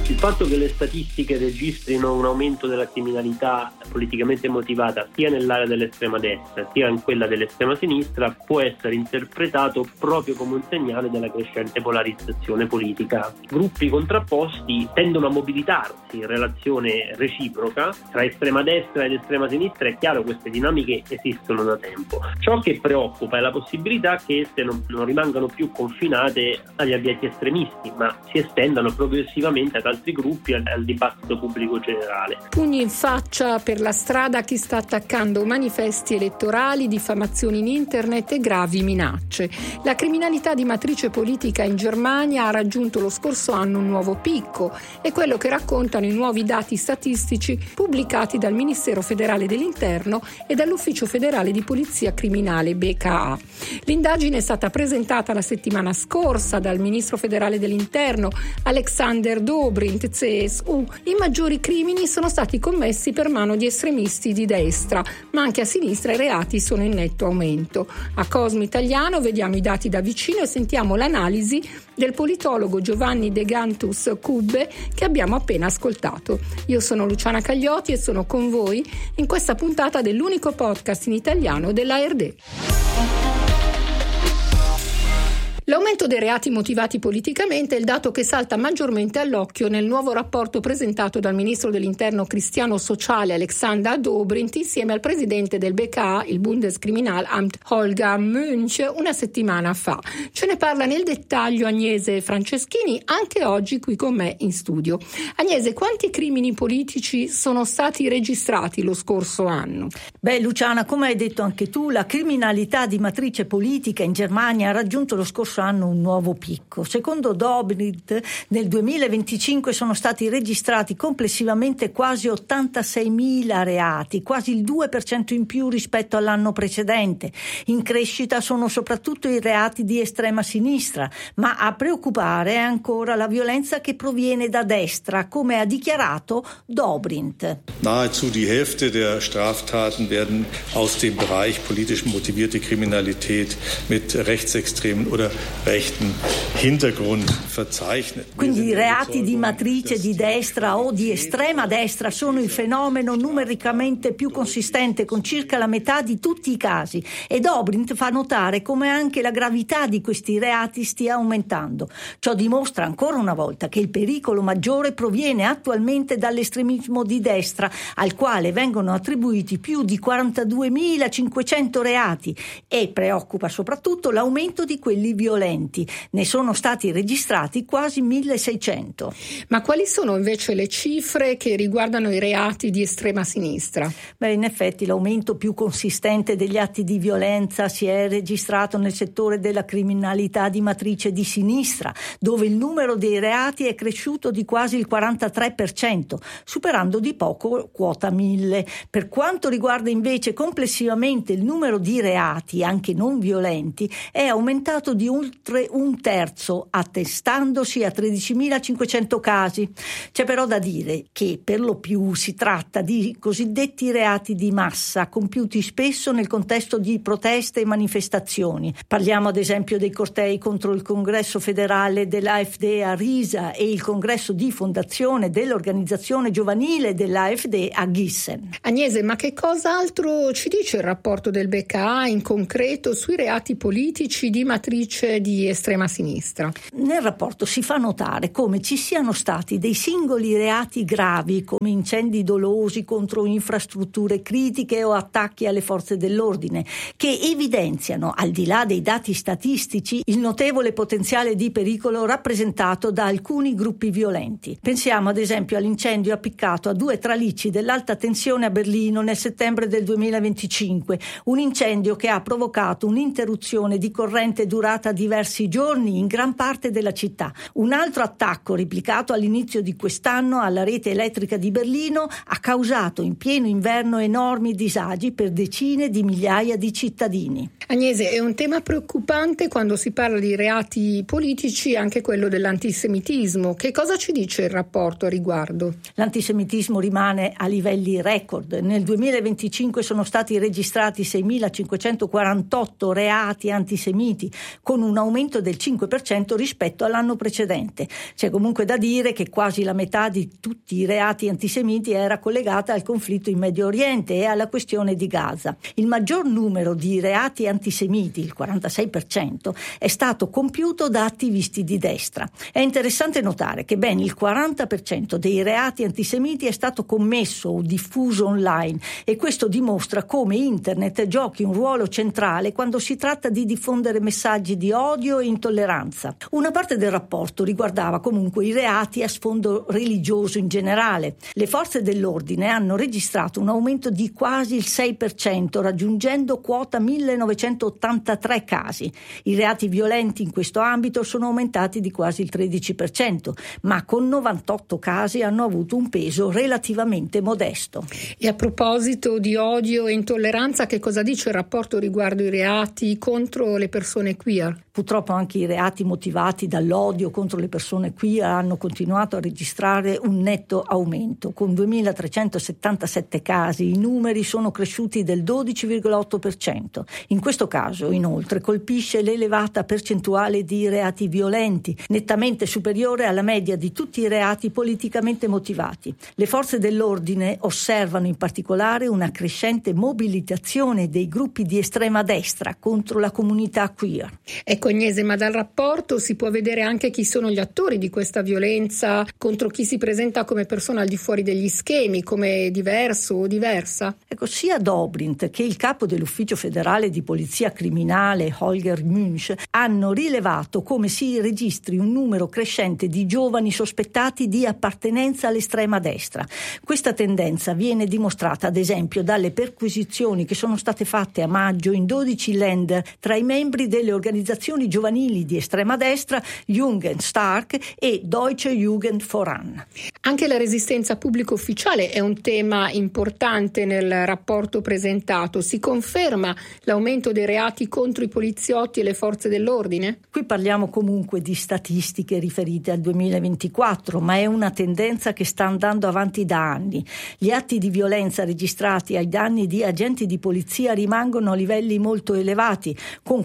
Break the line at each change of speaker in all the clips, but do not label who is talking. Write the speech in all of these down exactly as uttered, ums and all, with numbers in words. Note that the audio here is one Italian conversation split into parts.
Il fatto che le statistiche registrino un aumento della criminalità politicamente motivata sia nell'area dell'estrema destra sia in quella dell'estrema sinistra può essere interpretato proprio come un segnale della crescente polarizzazione politica. Gruppi contrapposti tendono a mobilitarsi in relazione reciproca tra estrema destra ed estrema sinistra. È chiaro, queste dinamiche esistono da tempo. Ciò che preoccupa è la possibilità che esse non, non rimangano più confinate agli ambienti estremisti, ma si estendano progressivamente ad altri gruppi, al, al dibattito pubblico generale.
Pugni in faccia per la strada a chi sta attaccando manifesti elettorali, diffamazioni in internet e gravi minacce. La criminalità di matrice politica in Germania ha raggiunto lo scorso anno un nuovo picco, è quello che raccontano i nuovi dati statistici pubblicati dal Ministero federale dell'Interno e dall'Ufficio federale di polizia criminale B K A. L'indagine è stata presentata la settimana scorsa dal ministro federale dell'Interno Alexander Dobrindt, C S U. I maggiori crimini sono stati commessi per mano di estremisti di destra, ma anche a sinistra i reati sono in netto aumento. A Cosmo Italiano vediamo i dati da vicino e sentiamo l'analisi del politologo Giovanni De Gantus Cubbe che abbiamo appena ascoltato. Io sono Luciana Cagliotti e sono con voi in questa puntata dell'unico podcast in italiano dell'A R D. L'aumento dei reati motivati politicamente è il dato che salta maggiormente all'occhio nel nuovo rapporto presentato dal ministro dell'Interno cristiano sociale Alexander Dobrindt insieme al presidente del B K A, il Bundeskriminalamt Holger Münch, una settimana fa. Ce ne parla nel dettaglio Agnese Franceschini, anche oggi qui con me in studio. Agnese, quanti crimini politici sono stati registrati lo scorso anno?
Beh, Luciana, come hai detto anche tu, la criminalità di matrice politica in Germania ha raggiunto lo scorso anno un nuovo picco. Secondo Dobrindt, nel duemilaventicinque sono stati registrati complessivamente quasi ottantaseimila reati, quasi il due per cento in più rispetto all'anno precedente. In crescita sono soprattutto i reati di estrema sinistra, ma a preoccupare è ancora la violenza che proviene da destra, come ha dichiarato Dobrindt.
Nahezu die Hälfte der Straftaten werden aus dem Bereich politisch motivierte Kriminalität mit rechtsextremen oder rechten Hintergrund verzeichnet.
Quindi i reati di matrice di destra o di estrema destra sono il fenomeno numericamente più consistente, con circa la metà di tutti i casi, e Dobrindt fa notare come anche la gravità di questi reati stia aumentando. Ciò dimostra ancora una volta che il pericolo maggiore proviene attualmente dall'estremismo di destra, al quale vengono attribuiti più di quarantaduemilacinquecento reati, e preoccupa soprattutto l'aumento di quelli violenti. Ne sono stati registrati quasi milleseicento.
Ma quali sono invece le cifre che riguardano i reati di estrema sinistra?
Beh, in effetti l'aumento più consistente degli atti di violenza si è registrato nel settore della criminalità di matrice di sinistra, dove il numero dei reati è cresciuto di quasi il quarantatré per cento, superando di poco quota mille. Per quanto riguarda invece complessivamente il numero di reati, anche non violenti, è aumentato di oltre un terzo, attestandosi a tredicimilacinquecento casi. C'è però da dire che per lo più si tratta di cosiddetti reati di massa, compiuti spesso nel contesto di proteste e manifestazioni. Parliamo ad esempio dei cortei contro il congresso federale dell'A F D a Riesa e il congresso di fondazione dell'organizzazione giovanile dell'A F D a Gießen.
Agnese, ma che cosa altro ci dice il rapporto del B K A in concreto sui reati politici di matrice di estrema sinistra?
Nel rapporto si fa notare come ci siano stati dei singoli reati gravi, come incendi dolosi contro infrastrutture critiche o attacchi alle forze dell'ordine, che evidenziano, al di là dei dati statistici, il notevole potenziale di pericolo rappresentato da alcuni gruppi violenti. Pensiamo ad esempio all'incendio appiccato a due tralicci dell'alta tensione a Berlino nel settembre del duemilaventicinque, un incendio che ha provocato un'interruzione di corrente durata diversi giorni in gran parte della città. Un altro attacco replicato all'inizio di quest'anno alla rete elettrica di Berlino ha causato in pieno inverno enormi disagi per decine di migliaia di cittadini.
Agnese, è un tema preoccupante quando si parla di reati politici, anche quello dell'antisemitismo. Che cosa ci dice il rapporto a riguardo?
L'antisemitismo rimane a livelli record. Nel duemilaventicinque sono stati registrati seimilacinquecentoquarantotto reati antisemiti, con un un aumento del cinque per cento rispetto all'anno precedente. C'è comunque da dire che quasi la metà di tutti i reati antisemiti era collegata al conflitto in Medio Oriente e alla questione di Gaza. Il maggior numero di reati antisemiti, il quarantasei per cento, è stato compiuto da attivisti di destra. È interessante notare che ben il quaranta per cento dei reati antisemiti è stato commesso o diffuso online, e questo dimostra come internet giochi un ruolo centrale quando si tratta di diffondere messaggi di odio e intolleranza. Una parte del rapporto riguardava comunque i reati a sfondo religioso in generale. Le forze dell'ordine hanno registrato un aumento di quasi il sei per cento, raggiungendo quota millenovecentottantatré casi. I reati violenti in questo ambito sono aumentati di quasi il tredici per cento, ma con novantotto casi hanno avuto un peso relativamente modesto.
E a proposito di odio e intolleranza, che cosa dice il rapporto riguardo i reati contro le persone queer?
Purtroppo anche i reati motivati dall'odio contro le persone queer hanno continuato a registrare un netto aumento. Con duemilatrecentosettantasette casi i numeri sono cresciuti del dodici virgola otto per cento. In questo caso, inoltre, colpisce l'elevata percentuale di reati violenti, nettamente superiore alla media di tutti i reati politicamente motivati. Le forze dell'ordine osservano in particolare una crescente mobilitazione dei gruppi di estrema destra contro la comunità queer.
Ecco Agnese, ma dal rapporto si può vedere anche chi sono gli attori di questa violenza contro chi si presenta come persona al di fuori degli schemi, come diverso o diversa?
Ecco, sia Dobrindt che il capo dell'Ufficio federale di polizia criminale, Holger Münch, hanno rilevato come si registri un numero crescente di giovani sospettati di appartenenza all'estrema destra. Questa tendenza viene dimostrata ad esempio dalle perquisizioni che sono state fatte a maggio in dodici länder tra i membri delle organizzazioni giovanili di estrema destra Jugend Stark e Deutsche Jugend Voran.
Anche la resistenza pubblico ufficiale è un tema importante nel rapporto presentato. Si conferma l'aumento dei reati contro i poliziotti e le forze dell'ordine?
Qui parliamo comunque di statistiche riferite al duemilaventiquattro, ma è una tendenza che sta andando avanti da anni. Gli atti di violenza registrati ai danni di agenti di polizia rimangono a livelli molto elevati, con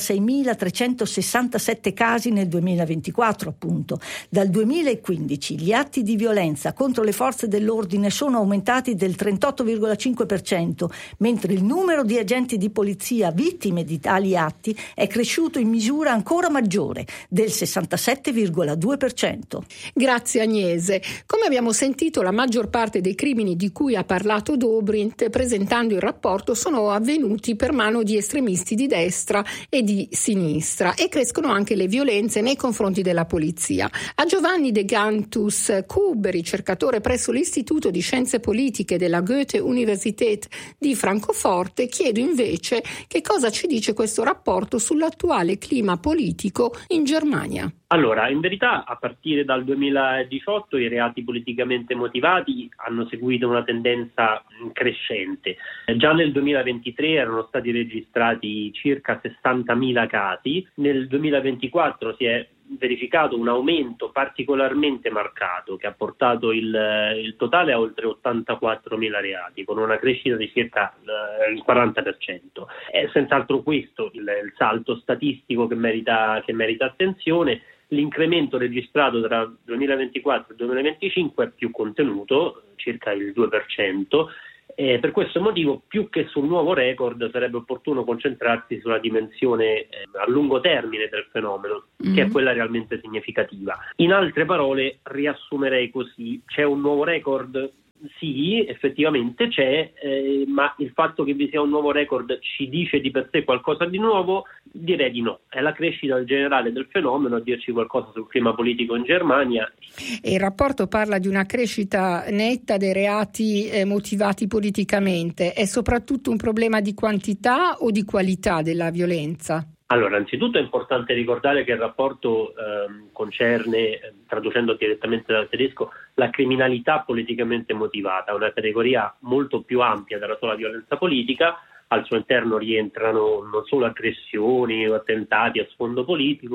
quarantaseimilatrecentosessantasette casi nel duemilaventiquattro, appunto. Dal duemilaquindici gli atti di violenza contro le forze dell'ordine sono aumentati del trentotto virgola cinque per cento, mentre il numero di agenti di polizia vittime di tali atti è cresciuto in misura ancora maggiore, del sessantasette virgola due per cento.
Grazie Agnese. Come abbiamo sentito, la maggior parte dei crimini di cui ha parlato Dobrindt presentando il rapporto sono avvenuti per mano di estremisti di destra e di sinistra, e crescono anche le violenze nei confronti della polizia. A Giovanni De Gantus Kub, ricercatore presso l'Istituto di Scienze Politiche della Goethe-Universität di Francoforte, chiedo invece che cosa ci dice questo rapporto sull'attuale clima politico in Germania.
Allora, in verità a partire dal duemiladiciotto i reati politicamente motivati hanno seguito una tendenza crescente. Già nel duemilaventitré erano stati registrati circa sessantamila casi, nel duemilaventiquattro si è verificato un aumento particolarmente marcato che ha portato il, il totale a oltre ottantaquattromila reati, con una crescita di circa eh, il quaranta per cento. È senz'altro questo il, il salto statistico che merita, che merita attenzione. L'incremento registrato tra duemilaventiquattro e duemilaventicinque è più contenuto, circa il due per cento. Eh, per questo motivo, più che sul nuovo record, sarebbe opportuno concentrarsi sulla dimensione eh, a lungo termine del fenomeno, mm-hmm. che è quella realmente significativa. In altre parole, riassumerei così: c'è un nuovo record? Sì, effettivamente c'è, eh, ma il fatto che vi sia un nuovo record ci dice di per sé qualcosa di nuovo? Direi di no. È la crescita generale del fenomeno a dirci qualcosa sul clima politico in Germania.
E il rapporto parla di una crescita netta dei reati eh, motivati politicamente. È soprattutto un problema di quantità o di qualità della violenza?
Allora, anzitutto è importante ricordare che il rapporto ehm, concerne, eh, traducendo direttamente dal tedesco, la criminalità politicamente motivata, una categoria molto più ampia della sola violenza politica. Al suo interno rientrano non solo aggressioni o attentati a sfondo politico,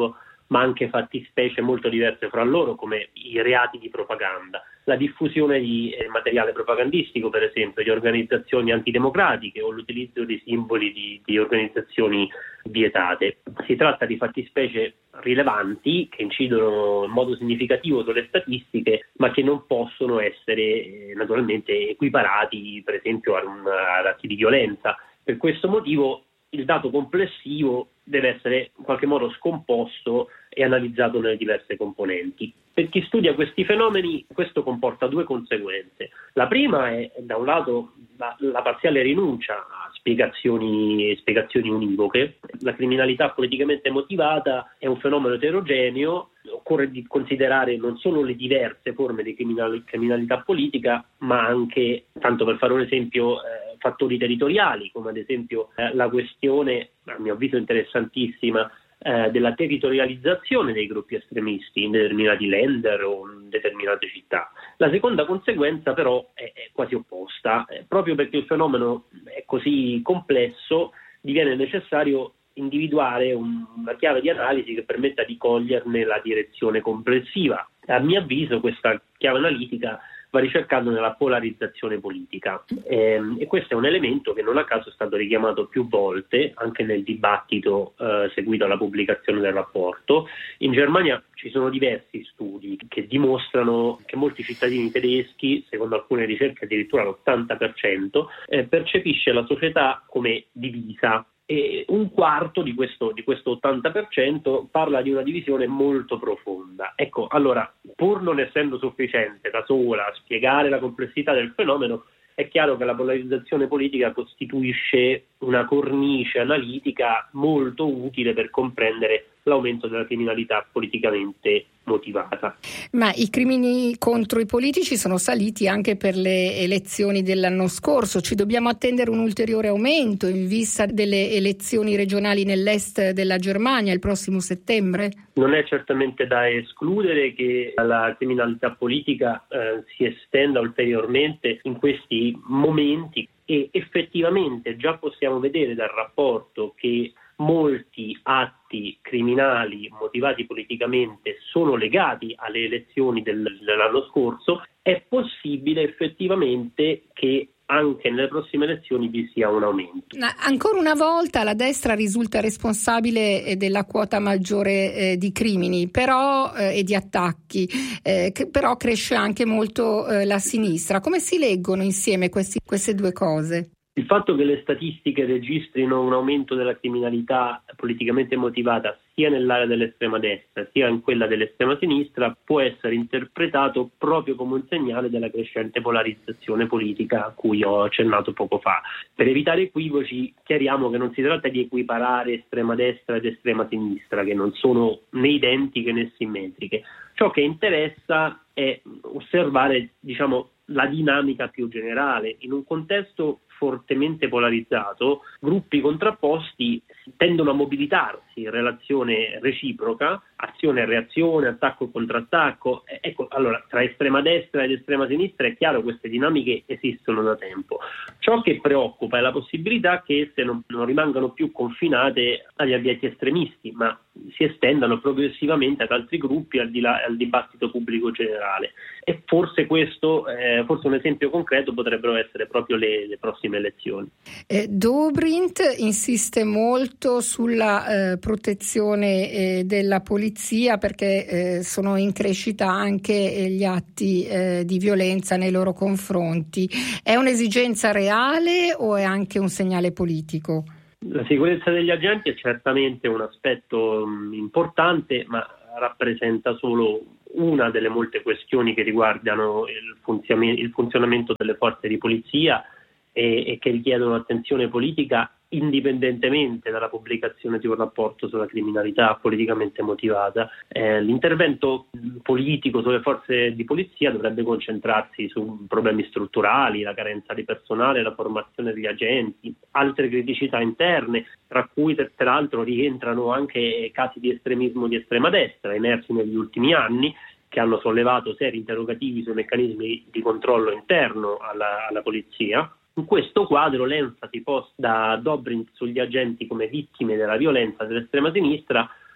ma anche fattispecie molto diverse fra loro, come i reati di propaganda, la diffusione di eh, materiale propagandistico, per esempio, di organizzazioni antidemocratiche o l'utilizzo di simboli di, di organizzazioni vietate. Si tratta di fattispecie rilevanti che incidono in modo significativo sulle statistiche, ma che non possono essere eh, naturalmente equiparati, per esempio, a un, ad atti di violenza. Per questo motivo il dato complessivo deve essere in qualche modo scomposto e analizzato nelle diverse componenti. Per chi studia questi fenomeni questo comporta due conseguenze. La prima è, da un lato, la, la parziale rinuncia a spiegazioni, spiegazioni univoche. La criminalità politicamente motivata è un fenomeno eterogeneo, occorre di considerare non solo le diverse forme di criminal- criminalità politica, ma anche, tanto per fare un esempio, eh, fattori territoriali, come ad esempio eh, la questione, a mio avviso interessantissima, eh, della territorializzazione dei gruppi estremisti in determinati länder o in determinate città. La seconda conseguenza però è, è quasi opposta, eh, proprio perché il fenomeno è così complesso diviene necessario individuare un, una chiave di analisi che permetta di coglierne la direzione complessiva. A mio avviso questa chiave analitica va ricercando nella polarizzazione politica eh, e questo è un elemento che non a caso è stato richiamato più volte anche nel dibattito eh, seguito alla pubblicazione del rapporto. In Germania ci sono diversi studi che dimostrano che molti cittadini tedeschi, secondo alcune ricerche addirittura l'ottanta per cento, eh, percepisce la società come divisa. E un quarto di questo, di questo ottanta per cento parla di una divisione molto profonda. Ecco, allora, pur non essendo sufficiente da sola a spiegare la complessità del fenomeno, è chiaro che la polarizzazione politica costituisce una cornice analitica molto utile per comprendere l'aumento della criminalità politicamente motivata.
Ma i crimini contro i politici sono saliti anche per le elezioni dell'anno scorso. Ci dobbiamo attendere un ulteriore aumento in vista delle elezioni regionali nell'est della Germania il prossimo settembre?
Non è certamente da escludere che la criminalità politica eh, si estenda ulteriormente in questi momenti e effettivamente già possiamo vedere dal rapporto che molti atti criminali motivati politicamente sono legati alle elezioni del, dell'anno scorso. È possibile effettivamente che anche nelle prossime elezioni vi sia un aumento.
Ancora una volta la destra risulta responsabile della quota maggiore eh, di crimini però, eh, e di attacchi, eh, che però cresce anche molto eh, la sinistra. Come si leggono insieme questi, queste due cose?
Il fatto che le statistiche registrino un aumento della criminalità politicamente motivata sia nell'area dell'estrema destra sia in quella dell'estrema sinistra può essere interpretato proprio come un segnale della crescente polarizzazione politica a cui ho accennato poco fa. Per evitare equivoci chiariamo che non si tratta di equiparare estrema destra ed estrema sinistra, che non sono né identiche né simmetriche. Ciò che interessa è osservare, diciamo, la dinamica più generale. In un contesto fortemente polarizzato, gruppi contrapposti tendono a mobilitarsi in relazione reciproca, azione e reazione, attacco e contrattacco. Ecco, allora, tra estrema destra ed estrema sinistra è chiaro che queste dinamiche esistono da tempo. Ciò che preoccupa è la possibilità che esse non, non rimangano più confinate agli ambienti estremisti, ma si estendano progressivamente ad altri gruppi, al, di là, al dibattito pubblico generale. E forse questo, eh, forse un esempio concreto potrebbero essere proprio le, le prossime elezioni.
Eh, Dobrindt insiste molto sulla eh, protezione eh, della polizia perché eh, sono in crescita anche eh, gli atti eh, di violenza nei loro confronti. È un'esigenza reale o è anche un segnale politico?
La sicurezza degli agenti è certamente un aspetto mh, importante, ma rappresenta solo una delle molte questioni che riguardano il, funzionamento, il funzionamento delle forze di polizia e, e che richiedono attenzione politica indipendentemente dalla pubblicazione di un rapporto sulla criminalità politicamente motivata. Eh, l'intervento politico sulle forze di polizia dovrebbe concentrarsi su problemi strutturali, la carenza di personale, la formazione degli agenti, altre criticità interne, tra cui tra l'altro rientrano anche casi di estremismo di estrema destra emersi negli ultimi anni, che hanno sollevato seri interrogativi sui meccanismi di controllo interno alla, alla polizia. In questo quadro l'enfasi posta da Dobrindt sugli agenti come vittime della violenza dell'estrema sinistra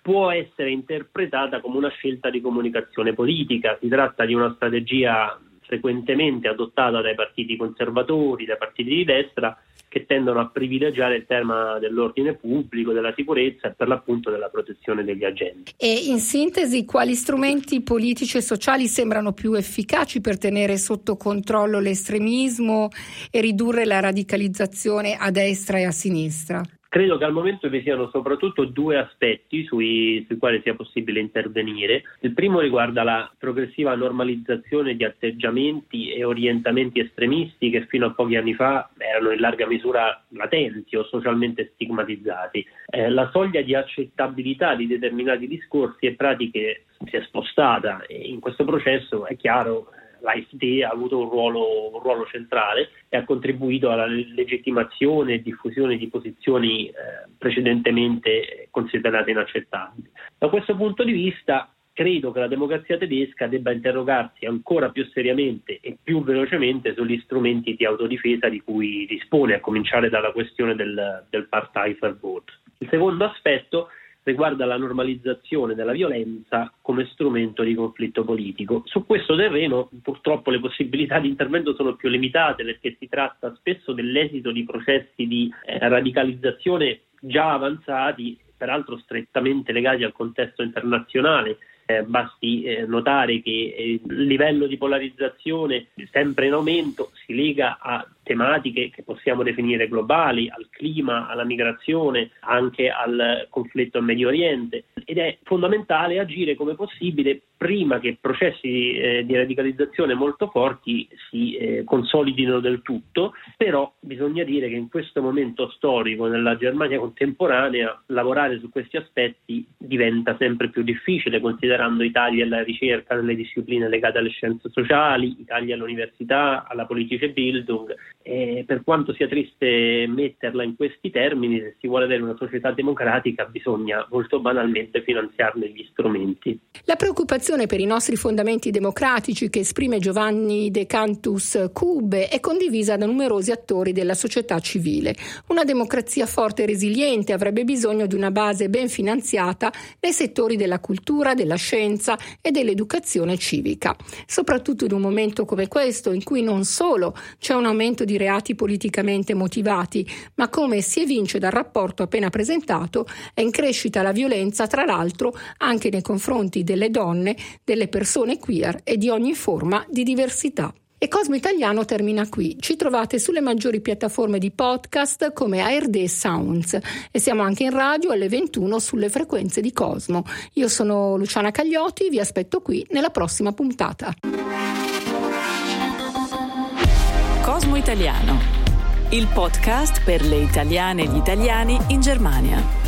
può essere interpretata come una scelta di comunicazione politica. Si tratta di una strategia frequentemente adottata dai partiti conservatori, dai partiti di destra, che tendono a privilegiare il tema dell'ordine pubblico, della sicurezza e per l'appunto della protezione degli agenti.
E in sintesi, quali strumenti politici e sociali sembrano più efficaci per tenere sotto controllo l'estremismo e ridurre la radicalizzazione a destra e a sinistra?
Credo che al momento vi siano soprattutto due aspetti sui, sui quali sia possibile intervenire. Il primo riguarda la progressiva normalizzazione di atteggiamenti e orientamenti estremisti che fino a pochi anni fa erano in larga misura latenti o socialmente stigmatizzati. Eh, la soglia di accettabilità di determinati discorsi e pratiche si è spostata e in questo processo è chiaro l'A F D ha avuto un ruolo, un ruolo centrale e ha contribuito alla legittimazione e diffusione di posizioni eh, precedentemente considerate inaccettabili. Da questo punto di vista credo che la democrazia tedesca debba interrogarsi ancora più seriamente e più velocemente sugli strumenti di autodifesa di cui dispone, a cominciare dalla questione del, del Parteiverbot. Il secondo aspetto riguarda la normalizzazione della violenza come strumento di conflitto politico. Su questo terreno purtroppo le possibilità di intervento sono più limitate perché si tratta spesso dell'esito di processi di eh, radicalizzazione già avanzati, peraltro strettamente legati al contesto internazionale. Eh, basti eh, notare che eh, il livello di polarizzazione sempre in aumento si lega a tematiche che possiamo definire globali, al clima, alla migrazione, anche al conflitto in Medio Oriente, ed è fondamentale agire come possibile prima che processi eh, di radicalizzazione molto forti si eh, consolidino del tutto. Però bisogna dire che in questo momento storico nella Germania contemporanea lavorare su questi aspetti diventa sempre più difficile, considerando i tagli alla ricerca nelle discipline legate alle scienze sociali, i tagli all'università, alla politische Bildung. E per quanto sia triste metterla in questi termini, se si vuole avere una società democratica bisogna molto banalmente finanziarne gli strumenti.
La preoccupazione per i nostri fondamenti democratici che esprime Giovanni De Cantus Cube è condivisa da numerosi attori della società civile. Una democrazia forte e resiliente avrebbe bisogno di una base ben finanziata nei settori della cultura, della scienza e dell'educazione civica, soprattutto in un momento come questo in cui non solo c'è un aumento di reati politicamente motivati, ma come si evince dal rapporto appena presentato, è in crescita la violenza, tra l'altro anche nei confronti delle donne, delle persone queer e di ogni forma di diversità. E Cosmo Italiano termina qui. Ci trovate sulle maggiori piattaforme di podcast come A R D Sounds e siamo anche in radio alle ventuno sulle frequenze di Cosmo. Io sono Luciana Cagliotti, vi aspetto qui nella prossima puntata.
Cosmo Italiano, il podcast per le italiane e gli italiani in Germania.